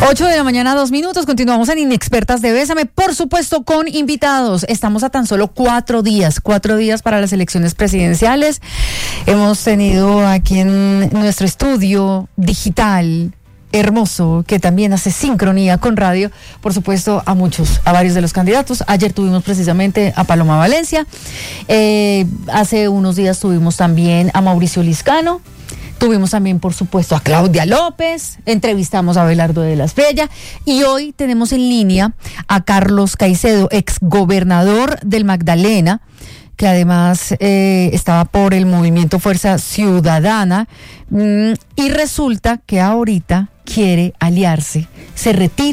8:02 a.m. Continuamos en Inexpertas de Bésame, por supuesto con invitados. Estamos a tan solo 4 días para las elecciones presidenciales. Hemos tenido aquí en nuestro estudio digital hermoso, que también hace sincronía con radio, por supuesto, a varios de los candidatos. Ayer tuvimos precisamente a Paloma Valencia, hace unos días tuvimos también a Mauricio Liscano, tuvimos también, por supuesto, a Claudia López, entrevistamos a Abelardo de la Espriella, y hoy tenemos en línea a Carlos Caicedo, exgobernador del Magdalena, que además estaba por el movimiento Fuerza Ciudadana, y resulta que ahorita quiere aliarse, se retira